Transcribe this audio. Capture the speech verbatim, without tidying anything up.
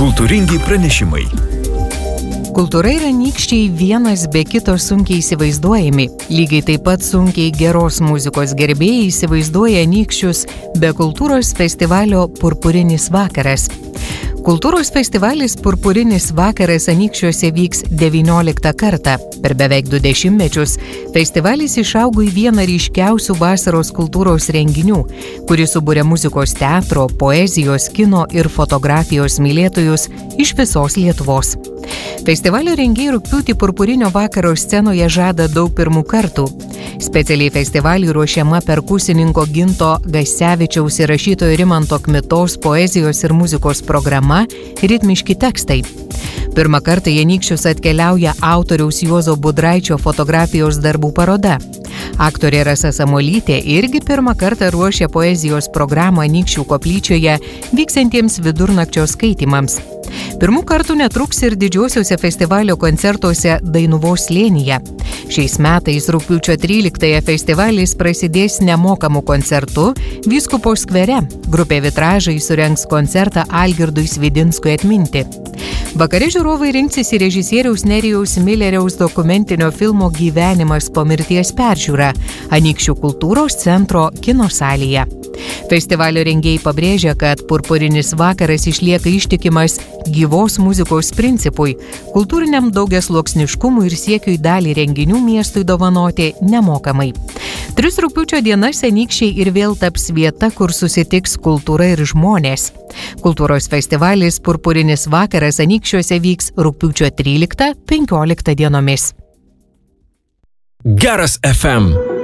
Kultūringi pranešimai. Kultūra ir anykščiai vienas be kito sunkiai įsivaizduojami. Lygiai taip pat sunkiai geros muzikos gerbėjai įsivaizduoja anykščius be kultūros festivalio Purpurinis vakaras. Kultūros festivalis Purpurinis vakaras anykščiuose vyks devynioliktą kartą. Per beveik du dešimtmečius festivalis išaugo į vieną ryškiausių vasaros kultūros renginių, kuris suburia muzikos teatro, poezijos, kino ir fotografijos mylėtojus iš visos Lietuvos. Festivalio rengėjai rugpjūtį Purpurinio vakaro scenoje žada daug pirmų kartų. Specialiai festivaliui ruošiama perkusininko Ginto Gasevičiaus ir rašytojo Rimanto Kmitos poezijos ir muzikos programa Ritmiški tekstai. Pirmą kartą į anykščius atkeliauja autoriaus Juozo Budraičio fotografijos darbų paroda. Aktorė Rasa Samuolytė irgi pirmą kartą ruošia poezijos programą Anykščių koplyčioje vyksiantiems vidurnakčio skaitymams. Pirmų kartų netruks ir didžiuosiuose festivalio koncertuose Dainuvos slėnyje. Šiais metais rugpjūčio tryliktąją festivalis prasidės nemokamu koncertu Vyskupo skvere. Grupė Vitražai surengs koncertą Algirdui Svidinskui atminti. Vakare žiūrovai rinksis į režisieriaus Nerijaus Milleriaus dokumentinio filmo Gyvenimas po mirties peržiūrą Anykščių kultūros centro kino salėje. Festivalio rengėjai pabrėžia, kad Purpurinis vakaras išlieka ištikimas gyvos muzikos principui, kultūriniam daugiasluoksniškumui ir siekiui dalį renginių miestui dovanoti nemokamai. Tris rugpjūčio dienas anykščiai ir vėl taps vieta, kur susitiks kultūra ir žmonės. Kultūros festivalis Purpurinis vakaras anykščiuose vyks rugpjūčio tryliktą penkioliktą dienomis. Geras F M.